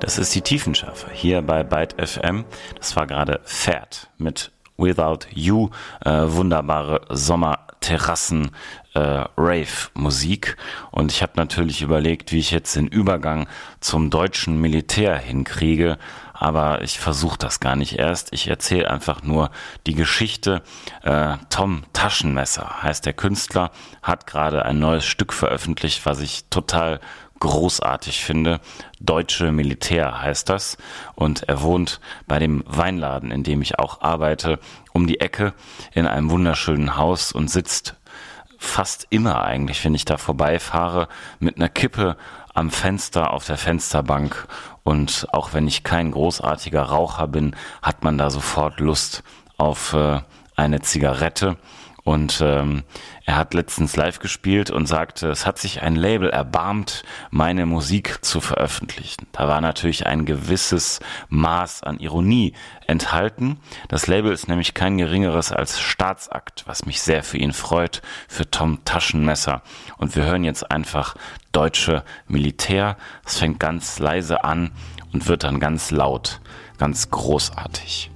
Das ist die Tiefenschärfe hier bei Byte FM. Das war gerade Pferd mit Without You, wunderbare Sommerterrassen, Rave-Musik. Und ich habe natürlich überlegt, wie ich jetzt den Übergang zum deutschen Militär hinkriege, aber ich versuche das gar nicht erst. Ich erzähle einfach nur die Geschichte. Tom Taschenmesser heißt der Künstler, hat gerade ein neues Stück veröffentlicht, was ich total großartig finde. Deutsche Militär heißt das. Und er wohnt bei dem Weinladen, in dem ich auch arbeite, um die Ecke in einem wunderschönen Haus und sitzt fast immer eigentlich, wenn ich da vorbeifahre, mit einer Kippe am Fenster auf der Fensterbank. Und auch wenn ich kein großartiger Raucher bin, hat man da sofort Lust auf eine Zigarette. Und er hat letztens live gespielt und sagte, es hat sich ein Label erbarmt, meine Musik zu veröffentlichen. Da war natürlich ein gewisses Maß an Ironie enthalten. Das Label ist nämlich kein geringeres als Staatsakt, was mich sehr für ihn freut, für Tom Taschenmesser. Und wir hören jetzt einfach Deutsche Militär. Es fängt ganz leise an und wird dann ganz laut, ganz großartig.